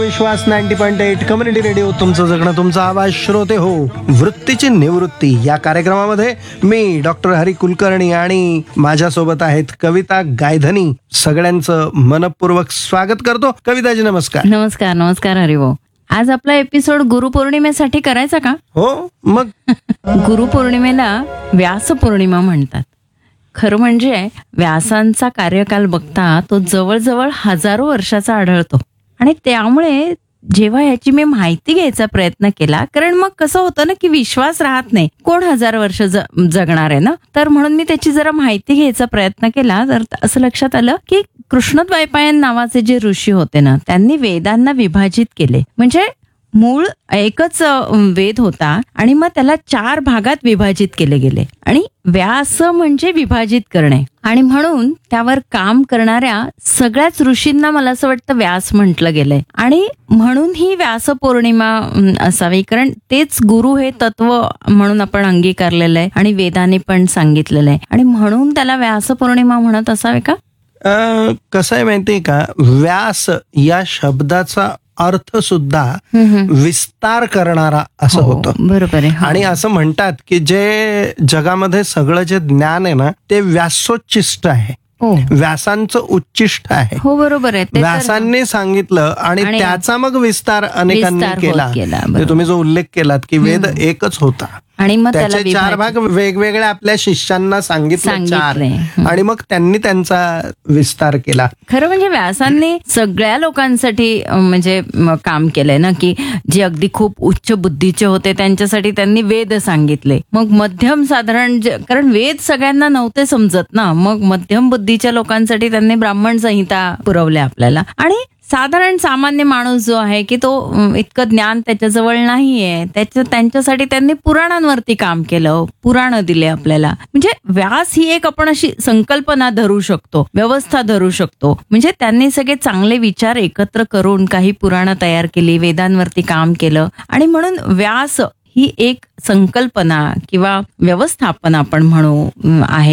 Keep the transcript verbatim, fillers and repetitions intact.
विश्वास ninety point eight community radio, तुमचं जगणं तुमचा आवाज. श्रोते हो, वृत्तीची निवृत्ती या कार्यक्रमामध्ये मी डॉक्टर हरी कुलकर्णी आणि माझ्यासोबत आहेत कविता गायधनी. सगळ्यांचं मनपूर्वक स्वागत करतो. कविताजी नमस्कार. नमस्कार. नमस्कार हरिभाऊ. आज आपला एपिसोड गुरुपौर्णिमेसाठी करायचा का? हो मग. गुरुपौर्णिमेला व्यास पौर्णिमा म्हणतात. खरं म्हणजे व्यासांचा कार्यकाल बघता तो जवळजवळ हजारो वर्षाचा आढळतो. आणि त्यामुळे जेव्हा याची मी माहिती घ्यायचा प्रयत्न केला, कारण मग कसं होतं ना की विश्वास राहत नाही, कोण हजार वर्ष जगणार आहे ना, तर म्हणून मी त्याची जरा माहिती घ्यायचा प्रयत्न केला. तर असं लक्षात आलं की कृष्णद्वैपायन नावाचे जे ऋषी होते ना, त्यांनी वेदांना विभाजित केले. म्हणजे मूळ एकच वेद होता आणि मग त्याला चार भागात विभाजित केले गेले. आणि व्यास म्हणजे विभाजित करणे, आणि म्हणून त्यावर काम करणाऱ्या सगळ्याच ऋषींना मला असं वाटतं व्यास म्हटलं गेलंय. आणि म्हणून ही व्यास पौर्णिमा असावी, कारण तेच गुरु हे तत्व म्हणून आपण अंगीकारलेलं आहे आणि वेदाने पण सांगितलेलं आहे, आणि म्हणून त्याला व्यास पौर्णिमा म्हणत असावे का? कसं आहे माहितीये का, व्यास या शब्दाचा अर्थ सुद्धा विस्तार करणारा असं होतं. बरोबर आहे. आणि असं म्हणतात की जे जगामध्ये सगळं जे ज्ञान आहे ना, ते व्यासोच्चिष्ट आहे. व्यासांचं उच्चिष्ट आहे. हो बरोबर आहे. व्यासांनी सांगितलं आणि त्याचा मग विस्तार अनेकांनी केला. तुम्ही जो उल्लेख केलात की वेद एकच होता आणि मग त्याचे चार भाग वेगवेगळ्या आपल्या शिष्यांना सांगितले चार, आणि मग त्यांनी त्यांचा विस्तार केला. खरं म्हणजे व्यासांनी सगळ्या लोकांसाठी म्हणजे काम केलंय ना, की जे अगदी खूप उच्च बुद्धीचे होते त्यांच्यासाठी त्यांनी वेद सांगितले. मग मध्यम साधारण, कारण वेद सगळ्यांना नव्हते समजत ना, मग मध्यम बुद्धीच्या लोकांसाठी त्यांनी ब्राह्मण संहिता पुरवल्या आपल्याला. आणि साधारण सामान्य माणूस जो आहे की तो इतकं ज्ञान त्याच्याजवळ नाहीये, त्याच्या त्यांच्यासाठी त्यांनी पुराणांवरती काम केलं, पुराण दिले आपल्याला. म्हणजे व्यास ही एक आपण अशी संकल्पना धरू शकतो, व्यवस्था धरू शकतो. म्हणजे त्यांनी सगळे चांगले विचार एकत्र करून काही पुराणं तयार केली, वेदांवरती काम केलं, आणि म्हणून व्यास ही एक संकल्पना किंवा व्यवस्थापन आपण म्हणू आहे.